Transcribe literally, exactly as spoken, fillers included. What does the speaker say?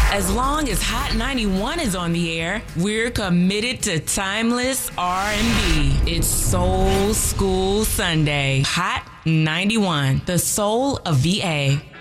As long as Hot ninety-one is on the air, we're committed to timeless R and B. It's Soul School Sunday. Hot ninety-one, the soul of V A.